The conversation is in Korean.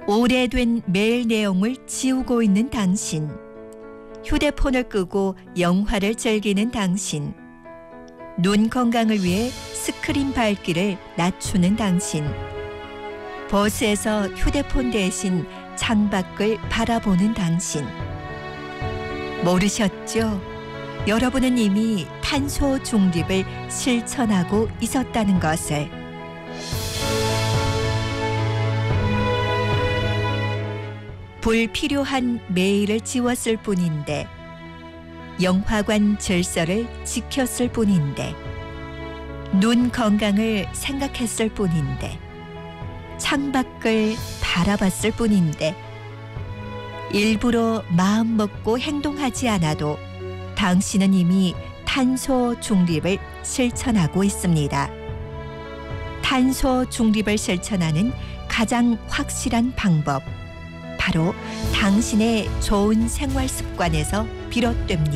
오래된 메일 내용을 지우고 있는 당신. 휴대폰을 끄고 영화를 즐기는 당신. 눈 건강을 위해 스크린 밝기를 낮추는 당신. 버스에서 휴대폰 대신 창밖을 바라보는 당신. 모르셨죠? 여러분은 이미 탄소 중립을 실천하고 있었다는 것을. 불필요한 메일을 지웠을 뿐인데, 영화관 질서를 지켰을 뿐인데, 눈 건강을 생각했을 뿐인데, 창밖을 바라봤을 뿐인데, 일부러 마음 먹고 행동하지 않아도 당신은 이미 탄소 중립을 실천하고 있습니다. 탄소 중립을 실천하는 가장 확실한 방법, 바로 당신의 좋은 생활 습관에서 비롯됩니다.